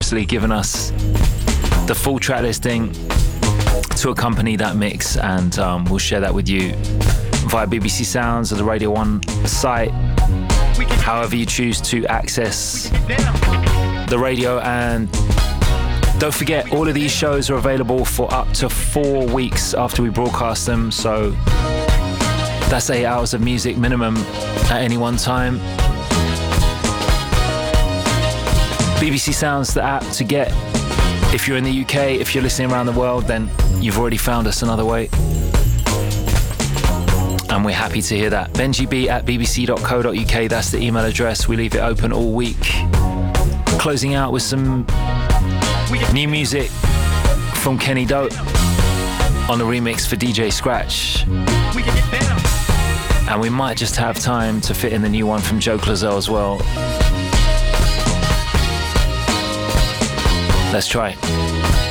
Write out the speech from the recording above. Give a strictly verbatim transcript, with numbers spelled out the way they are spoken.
graciously given us the full track listing to accompany that mix, and um, we'll share that with you via B B C Sounds or the Radio One site, however you choose to access the radio. And don't forget, all of these shows are available for up to four weeks after we broadcast them, so that's eight hours of music minimum at any one time. B B C Sounds, the app to get. If you're in the U K, if you're listening around the world, then you've already found us another way. And we're happy to hear that. Benji B at b b c dot co dot u k, that's the email address. We leave it open all week. Closing out with some new music from Kenny Dope on the remix for D J Scratch. And we might just have time to fit in the new one from Joe Clazel as well. Let's try it.